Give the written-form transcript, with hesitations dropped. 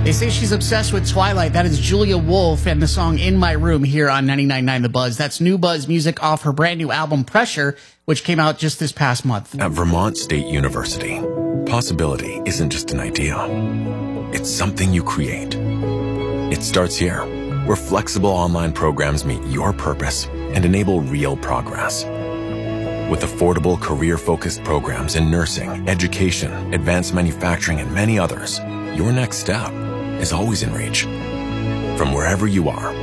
They say she's obsessed with Twilight. That is Julia Wolf and the song In My Room here on 99.9 The Buzz. That's new Buzz music off her brand new album Pressure, which came out just this past month. At Vermont State University, possibility isn't just an idea. It's something you create. It starts here, where flexible online programs meet your purpose and enable real progress. With affordable career-focused programs in nursing, education, advanced manufacturing, and many others, your next step is always in reach. From wherever you are,